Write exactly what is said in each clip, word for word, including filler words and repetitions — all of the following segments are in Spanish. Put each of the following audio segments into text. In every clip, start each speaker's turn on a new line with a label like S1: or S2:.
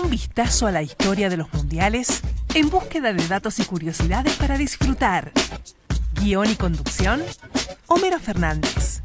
S1: un vistazo a la historia de los mundiales en búsqueda de datos y curiosidades para disfrutar. Guión y conducción, Homero Fernández.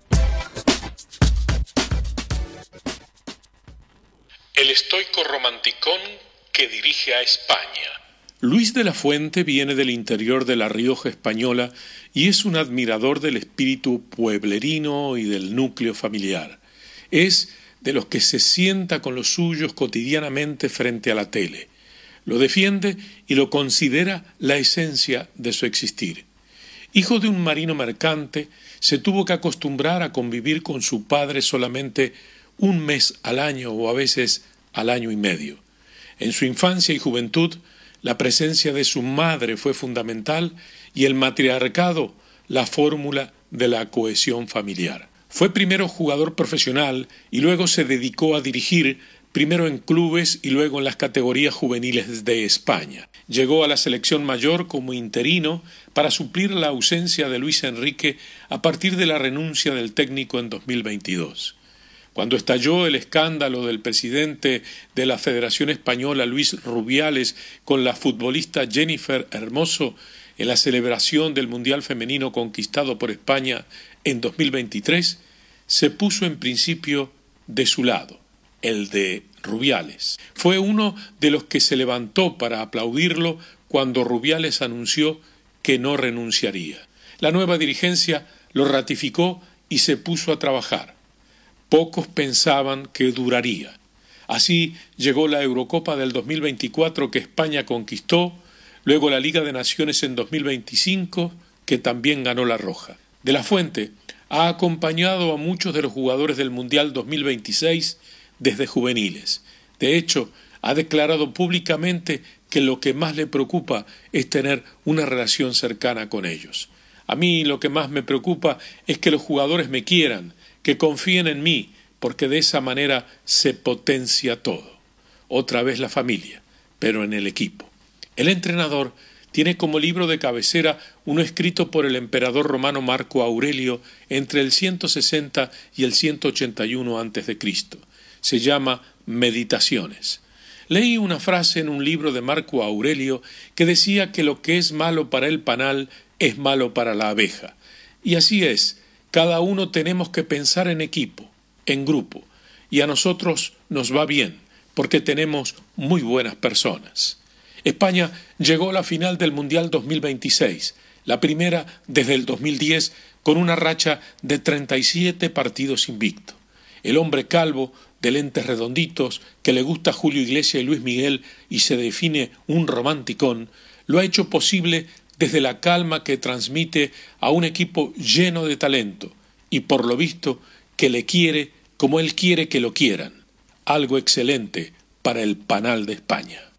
S2: El estoico romanticón que dirige a España. Luis de la Fuente viene del interior de la Rioja española y es un admirador del espíritu pueblerino y del núcleo familiar. Es de los que se sienta con los suyos cotidianamente frente a la tele. Lo defiende y lo considera la esencia de su existir. Hijo de un marino mercante, se tuvo que acostumbrar a convivir con su padre solamente un mes al año o a veces al año y medio. En su infancia y juventud, la presencia de su madre fue fundamental y el matriarcado la fórmula de la cohesión familiar. Fue primero jugador profesional y luego se dedicó a dirigir, primero en clubes y luego en las categorías juveniles de España. Llegó a la selección mayor como interino para suplir la ausencia de Luis Enrique a partir de la renuncia del técnico en dos mil veintidós. Cuando estalló el escándalo del presidente de la Federación Española, Luis Rubiales, con la futbolista Jennifer Hermoso, en la celebración del Mundial Femenino conquistado por España en dos mil veintitrés, se puso en principio de su lado, el de Rubiales. Fue uno de los que se levantó para aplaudirlo cuando Rubiales anunció que no renunciaría. La nueva dirigencia lo ratificó y se puso a trabajar. Pocos pensaban que duraría. Así llegó la Eurocopa del dos mil veinticuatro que España conquistó, luego la Liga de Naciones en dos mil veinticinco que también ganó la Roja. De la Fuente ha acompañado a muchos de los jugadores del Mundial dos mil veintiséis desde juveniles. De hecho, ha declarado públicamente que lo que más le preocupa es tener una relación cercana con ellos. A mí lo que más me preocupa es que los jugadores me quieran, que confíen en mí, porque de esa manera se potencia todo. Otra vez la familia, pero en el equipo. El entrenador tiene como libro de cabecera uno escrito por el emperador romano Marco Aurelio entre el ciento sesenta y el ciento ochenta y uno antes de Cristo. Se llama Meditaciones. Leí una frase en un libro de Marco Aurelio que decía que lo que es malo para el panal es malo para la abeja. Y así es. Cada uno tenemos que pensar en equipo, en grupo, y a nosotros nos va bien, porque tenemos muy buenas personas. España llegó a la final del Mundial dos mil veintiséis, la primera desde el dos mil diez, con una racha de treinta y siete partidos invicto. El hombre calvo, de lentes redonditos, que le gusta Julio Iglesias y Luis Miguel y se define un romanticón, lo ha hecho posible desde la calma que transmite a un equipo lleno de talento y por lo visto que le quiere como él quiere que lo quieran. Algo excelente para el panal de España.